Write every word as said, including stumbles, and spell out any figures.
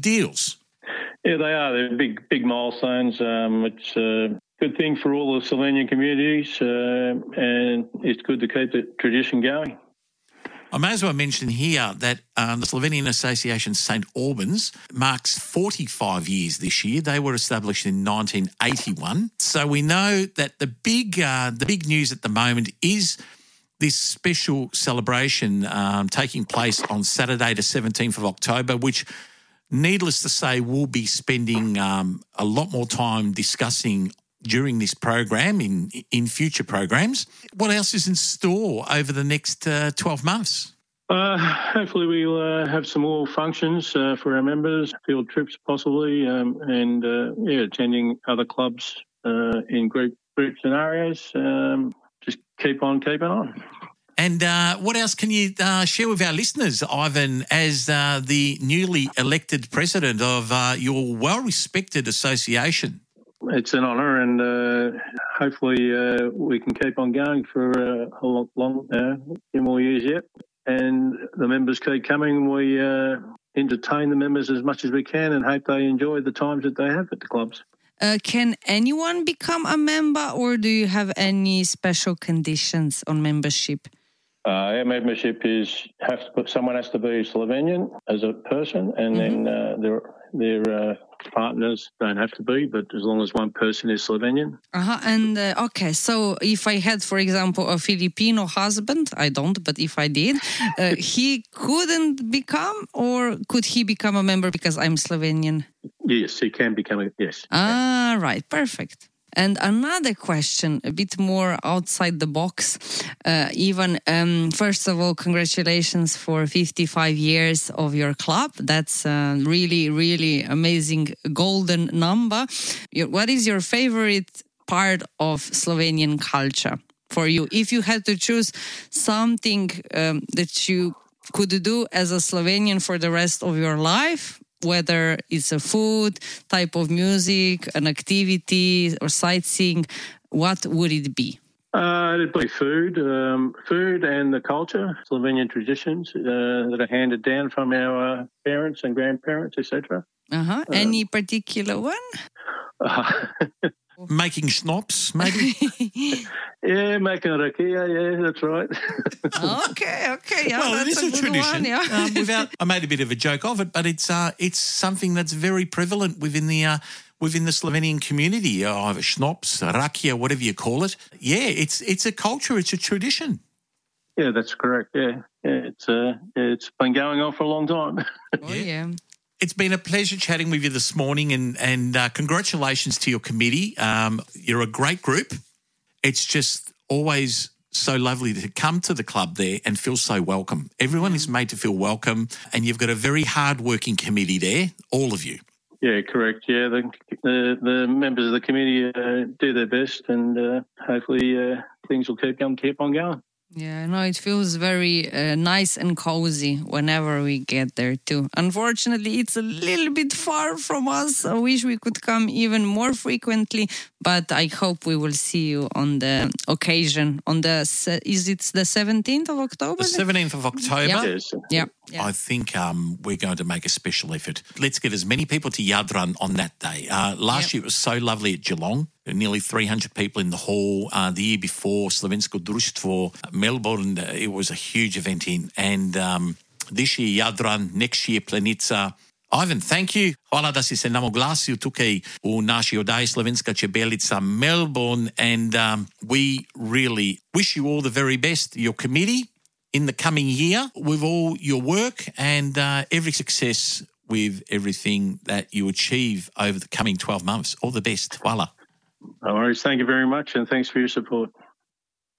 deals. Yeah, they are. They're big, big milestones. Um, it's a good thing for all the Slovenian communities, uh, and it's good to keep the tradition going. I may as well mention here that um, the Slovenian Association Saint Albans marks forty-five years this year. They were established in nineteen eighty-one. So we know that the big uh, the big news at the moment is this special celebration um, taking place on Saturday the seventeenth of October, which, needless to say, we'll be spending um, a lot more time discussing during this program, in in future programs. What else is in store over the next uh, twelve months? Uh, hopefully we'll uh, have some more functions uh, for our members, field trips possibly, um, and uh, yeah, attending other clubs uh, in group group scenarios. Um, just keep on keeping on. And uh, what else can you uh, share with our listeners, Ivan, as uh, the newly elected president of uh, your well-respected association? It's an honour, and uh, hopefully uh, we can keep on going for uh, a long, long uh, few more years yet. And the members keep coming. We uh, entertain the members as much as we can and hope they enjoy the times that they have at the clubs. Uh, can anyone become a member, or do you have any special conditions on membership? Uh, our membership is have to put, someone has to be Slovenian as a person, and mm-hmm. then uh, their their uh, partners don't have to be, but as long as one person is Slovenian. Uh-huh. And uh, okay, so if I had, for example, a Filipino husband, I don't, but if I did, uh, he couldn't become, or could he become a member because I'm Slovenian? Yes, he can become a yes. Ah, right, perfect. And another question, a bit more outside the box, uh, even, um, first of all, congratulations for fifty-five years of your club. That's a really, really amazing golden number. Your, what is your favorite part of Slovenian culture for you? If you had to choose something um, that you could do as a Slovenian for the rest of your life, whether it's a food, type of music, an activity, or sightseeing, what would it be? Uh, it'd be food, um, food and the culture, Slovenian traditions uh, that are handed down from our uh, parents and grandparents, et cetera. Uh-huh. Um, Any particular one? Uh, Making schnapps, maybe? Yeah, making rakia, yeah, that's right. okay, okay. Yeah, well, that's it is a, a tradition. One, yeah. um, without, I made a bit of a joke of it, but it's uh, it's something that's very prevalent within the uh, within the Slovenian community. Uh, either schnapps, rakia, whatever you call it. Yeah, it's it's a culture, it's a tradition. Yeah, that's correct. Yeah, yeah it's uh, it's been going on for a long time. Oh, yeah. It's been a pleasure chatting with you this morning, and, and uh, congratulations to your committee. Um, you're a great group. It's just always so lovely to come to the club there and feel so welcome. Everyone is made to feel welcome, and you've got a very hard-working committee there, all of you. Yeah, correct. Yeah, the the, the members of the committee uh, do their best, and uh, hopefully uh, things will keep on, keep on going. Yeah, no, it feels very uh, nice and cozy whenever we get there too. Unfortunately, it's a little bit far from us. I wish we could come even more frequently, but I hope we will see you on the occasion. On the is it the seventeenth of October? The seventeenth of October. Yeah. Yes. Yeah. Yeah. I think um, we're going to make a special effort. Let's get as many people to Jadran on that day. Uh, last yep. year it was so lovely at Geelong. Nearly three hundred people in the hall. Uh, the year before, Slovensko društvo, Melbourne, uh, it was a huge event in. And um, this year Jadran, next year Plenica. Ivan, thank you. Hvala da si se nam oglasil tukaj v naši oddaji Slovenska čebelica Melbourne. And um, we really wish you all the very best, your committee, in the coming year with all your work, and uh, every success with everything that you achieve over the coming twelve months. All the best. Hvala. No worries. Thank you very much, and thanks for your support.